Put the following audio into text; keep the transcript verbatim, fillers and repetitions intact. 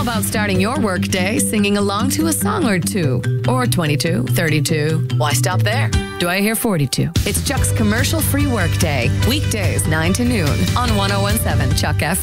about starting your workday singing along to a song or two? Or twenty-two, thirty-two? Why stop there? Do I hear forty-two? It's Chuck's commercial-free workday. Weekdays, nine to noon on one oh one seven Chuck F M.